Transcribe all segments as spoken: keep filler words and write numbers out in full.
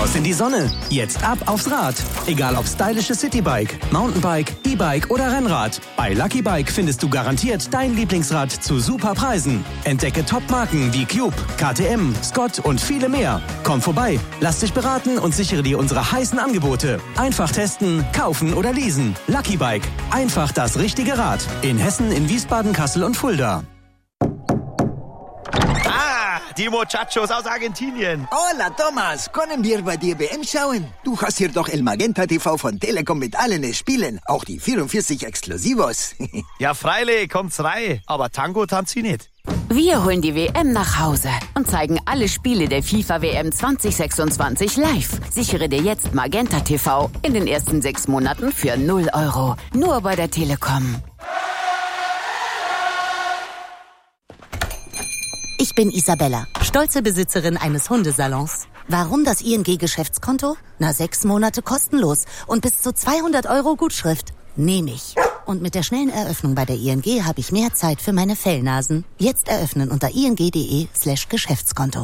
Raus in die Sonne. Jetzt ab aufs Rad. Egal ob stylisches Citybike, Mountainbike, E-Bike oder Rennrad. Bei Lucky Bike findest du garantiert dein Lieblingsrad zu super Preisen. Entdecke Top-Marken wie Cube, K T M, Scott und viele mehr. Komm vorbei, lass dich beraten und sichere dir unsere heißen Angebote. Einfach testen, kaufen oder leasen. Lucky Bike. Einfach das richtige Rad. In Hessen, in Wiesbaden, Kassel und Fulda. Die Muchachos aus Argentinien. Hola, Thomas. Können wir bei dir W M schauen? Du hast hier doch El Magenta T V von Telekom mit allen Spielen. Auch die vierundvierzig Exklusivos. Ja, freilich, kommt's rein. Aber Tango tanzt sie nicht. Wir holen die W M nach Hause und zeigen alle Spiele der FIFA W M zwanzig sechsundzwanzig live. Sichere dir jetzt Magenta T V in den ersten sechs Monaten für null Euro. Nur bei der Telekom. Ich bin Isabella, stolze Besitzerin eines Hundesalons. Warum das I N G-Geschäftskonto? Na, sechs Monate kostenlos und bis zu zweihundert Euro Gutschrift. Nehme ich. Und mit der schnellen Eröffnung bei der I N G habe ich mehr Zeit für meine Fellnasen. Jetzt eröffnen unter ing.de slash Geschäftskonto.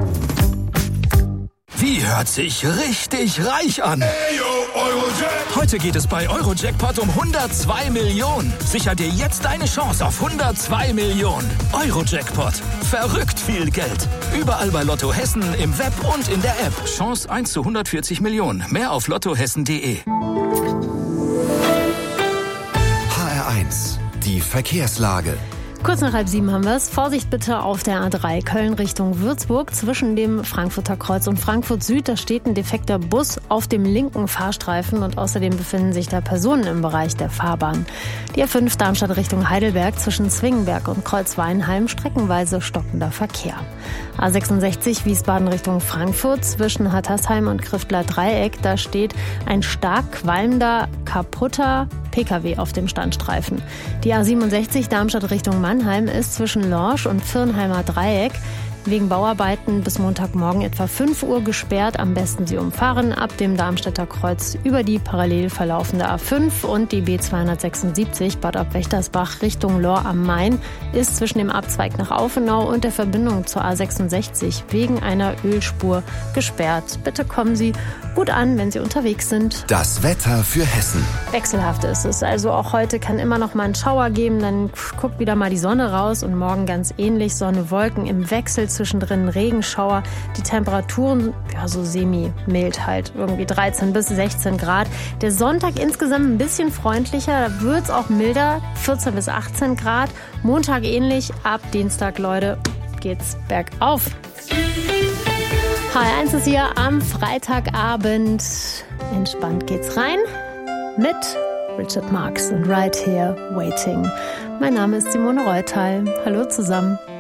Die hört sich richtig reich an. Hey, yo, Eurojackpot. Heute geht es bei Eurojackpot um hundertzwei Millionen. Sicher dir jetzt deine Chance auf hundertzwei Millionen. Eurojackpot. Verrückt viel Geld. Überall bei Lotto Hessen, im Web und in der App. Chance eins zu hundertvierzig Millionen. Mehr auf lottohessen punkt de. H R eins. Die Verkehrslage. Kurz nach halb sieben haben wir es. Vorsicht bitte auf der A drei Köln Richtung Würzburg. Zwischen dem Frankfurter Kreuz und Frankfurt Süd, da steht ein defekter Bus auf dem linken Fahrstreifen und außerdem befinden sich da Personen im Bereich der Fahrbahn. Die A fünf Darmstadt Richtung Heidelberg zwischen Zwingenberg und Kreuzweinheim streckenweise stockender Verkehr. A sechsundsechzig Wiesbaden Richtung Frankfurt zwischen Hattersheim und Kriftler Dreieck, da steht ein stark qualmender, kaputter P K W auf dem Standstreifen. Die A siebenundsechzig Darmstadt Richtung Mannheim ist zwischen Lorsch und Virnheimer Dreieck wegen Bauarbeiten bis Montagmorgen etwa fünf Uhr gesperrt. Am besten Sie umfahren ab dem Darmstädter Kreuz über die parallel verlaufende A fünf und die B zweihundertsechsundsiebzig Bad ab Wächtersbach Richtung Lohr am Main ist zwischen dem Abzweig nach Aufenau und der Verbindung zur A sechsundsechzig wegen einer Ölspur gesperrt. Bitte kommen Sie gut an, wenn Sie unterwegs sind. Das Wetter für Hessen. Wechselhaft ist es. Also auch heute kann immer noch mal ein Schauer geben, dann guckt wieder mal die Sonne raus und morgen ganz ähnlich. Sonne, Wolken im Wechsel, zwischendrin Regenschauer. Die Temperaturen, ja, so semi-mild halt. Irgendwie dreizehn bis sechzehn Grad. Der Sonntag insgesamt ein bisschen freundlicher. Da wird es auch milder. vierzehn bis achtzehn Grad. Montag ähnlich. Ab Dienstag, Leute, geht's bergauf. H R eins ist hier am Freitagabend. Entspannt geht's rein mit Richard Marx und Right Here Waiting. Mein Name ist Simone Reutal. Hallo zusammen.